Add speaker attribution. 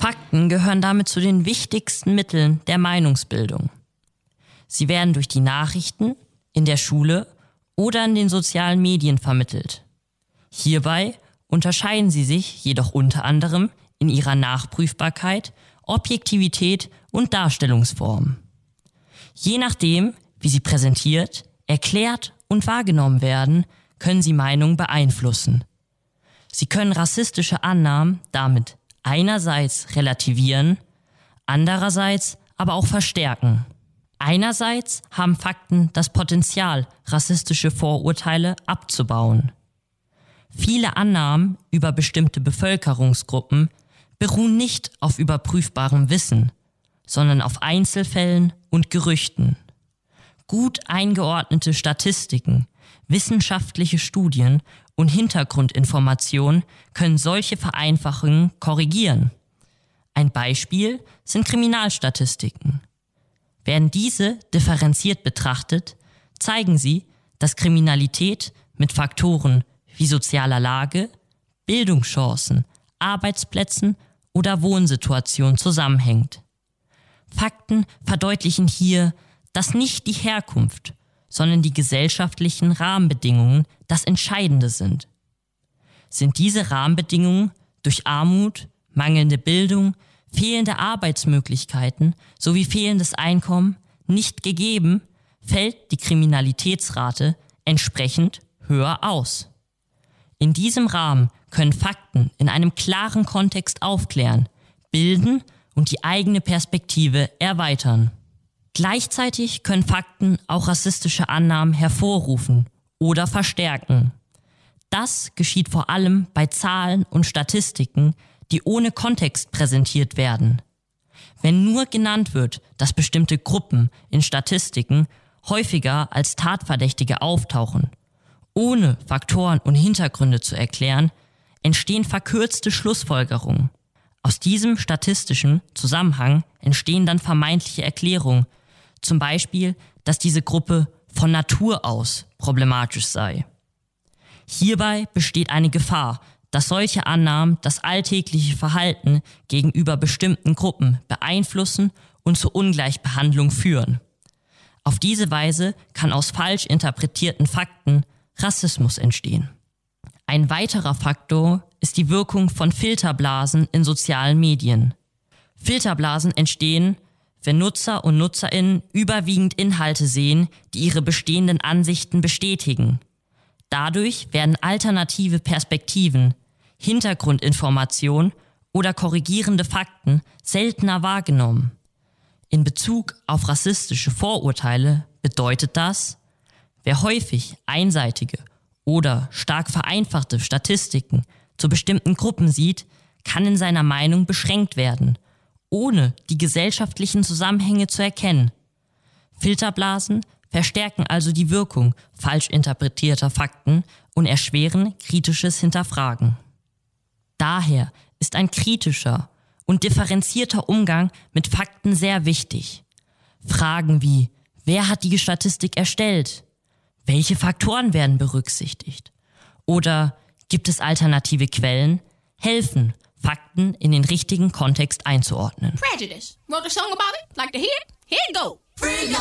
Speaker 1: Fakten gehören damit zu den wichtigsten Mitteln der Meinungsbildung. Sie werden durch die Nachrichten, in der Schule oder in den sozialen Medien vermittelt. Hierbei unterscheiden sie sich jedoch unter anderem in ihrer Nachprüfbarkeit, Objektivität und Darstellungsform. Je nachdem, wie sie präsentiert, erklärt und wahrgenommen werden, können sie Meinungen beeinflussen. Sie können rassistische Annahmen damit einerseits relativieren, andererseits aber auch verstärken. Einerseits haben Fakten das Potenzial, rassistische Vorurteile abzubauen. Viele Annahmen über bestimmte Bevölkerungsgruppen beruhen nicht auf überprüfbarem Wissen, sondern auf Einzelfällen und Gerüchten. Gut eingeordnete Statistiken, wissenschaftliche Studien und Hintergrundinformationen können solche Vereinfachungen korrigieren. Ein Beispiel sind Kriminalstatistiken. Werden diese differenziert betrachtet, zeigen sie, dass Kriminalität mit Faktoren wie sozialer Lage, Bildungschancen, Arbeitsplätzen oder Wohnsituation zusammenhängt. Fakten verdeutlichen hier, dass nicht die Herkunft, sondern die gesellschaftlichen Rahmenbedingungen das Entscheidende sind. Sind diese Rahmenbedingungen durch Armut, mangelnde Bildung, fehlende Arbeitsmöglichkeiten sowie fehlendes Einkommen nicht gegeben, fällt die Kriminalitätsrate entsprechend höher aus. In diesem Rahmen können Fakten in einem klaren Kontext aufklären, bilden und die eigene Perspektive erweitern. Gleichzeitig können Fakten auch rassistische Annahmen hervorrufen oder verstärken. Das geschieht vor allem bei Zahlen und Statistiken, die ohne Kontext präsentiert werden. Wenn nur genannt wird, dass bestimmte Gruppen in Statistiken häufiger als Tatverdächtige auftauchen, ohne Faktoren und Hintergründe zu erklären, entstehen verkürzte Schlussfolgerungen. Aus diesem statistischen Zusammenhang entstehen dann vermeintliche Erklärungen, zum Beispiel, dass diese Gruppe von Natur aus problematisch sei. Hierbei besteht eine Gefahr, dass solche Annahmen das alltägliche Verhalten gegenüber bestimmten Gruppen beeinflussen und zur Ungleichbehandlung führen. Auf diese Weise kann aus falsch interpretierten Fakten Rassismus entstehen. Ein weiterer Faktor ist die Wirkung von Filterblasen in sozialen Medien. Filterblasen entstehen, wenn Nutzer und NutzerInnen überwiegend Inhalte sehen, die ihre bestehenden Ansichten bestätigen. Dadurch werden alternative Perspektiven, Hintergrundinformationen oder korrigierende Fakten seltener wahrgenommen. In Bezug auf rassistische Vorurteile bedeutet das, wer häufig einseitige oder stark vereinfachte Statistiken zu bestimmten Gruppen sieht, kann in seiner Meinung beschränkt werden, ohne die gesellschaftlichen Zusammenhänge zu erkennen. Filterblasen verstärken also die Wirkung falsch interpretierter Fakten und erschweren kritisches Hinterfragen. Daher ist ein kritischer und differenzierter Umgang mit Fakten sehr wichtig. Fragen wie: Wer hat die Statistik erstellt? Welche Faktoren werden berücksichtigt? Oder gibt es alternative Quellen? Helfen, Fakten in den richtigen Kontext einzuordnen.
Speaker 2: Prejudice. Wrote a song about it? Like to hear it? Here it go. Free